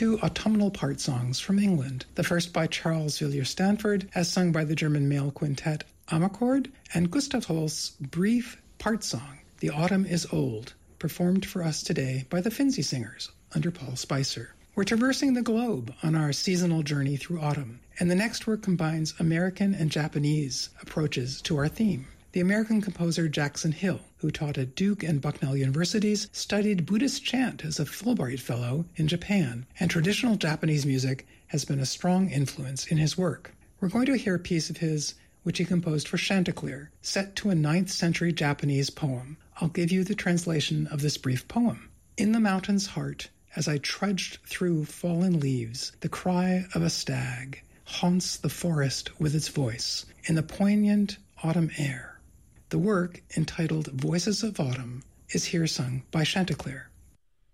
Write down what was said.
two autumnal part songs from England, the first by Charles Villiers-Stanford, as sung by the German male quintet Amarcord, and Gustav Holst's brief part song, The Autumn is Old, performed for us today by the Finzi Singers under Paul Spicer. We're traversing the globe on our seasonal journey through autumn, and the next work combines American and Japanese approaches to our theme. The American composer Jackson Hill, who taught at Duke and Bucknell Universities, studied Buddhist chant as a Fulbright Fellow in Japan, and traditional Japanese music has been a strong influence in his work. We're going to hear a piece of his which he composed for Chanticleer, set to a 9th century Japanese poem. I'll give you the translation of this brief poem. In the mountain's heart, as I trudged through fallen leaves, the cry of a stag haunts the forest with its voice in the poignant autumn air. The work, entitled Voices of Autumn, is here sung by Chanticleer.